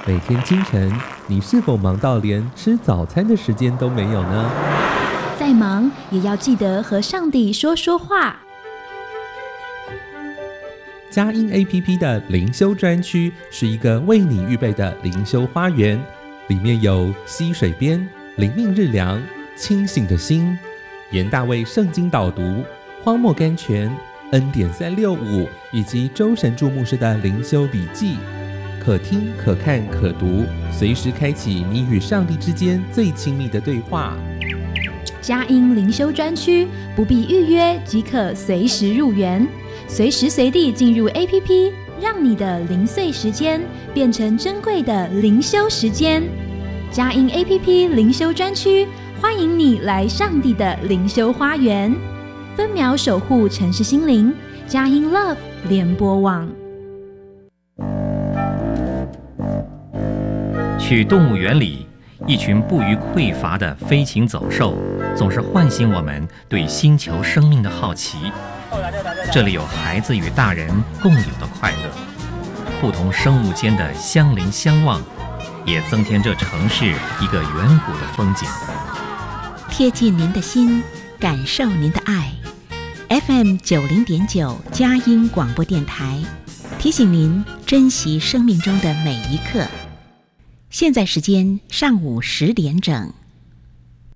每天清晨，你是否忙到连吃早餐的时间都没有呢？ 再忙也要记得和上帝说说话。 佳音 APP 的灵修专区是一个为你预备的灵修花园，里面有溪水边、灵命日粮、清醒的心、严大卫圣经导读、荒漠甘泉、恩典365以及周神助牧师的灵修笔记，可听可看可读，随时开启你与上帝之间最亲密的对话。 佳音灵修专区不必预约即可随时入园，随时随地进入 APP， 让你的零碎时间变成珍贵的灵修时间。佳音 APP 灵修专区欢迎你来上帝的灵修花园，分秒守护城市心灵。佳音 Love 联播网。 去动物园里，一群不虞匮乏的飞禽走兽总是唤醒我们对星球生命的好奇。这里有孩子与大人共有的快乐，不同生物间的相邻相望，也增添这城市一个远古的风景。 贴近您的心，感受您的爱。FM 90.9佳音广播电台提醒您珍惜生命中的每一刻。现在时间上午10点整。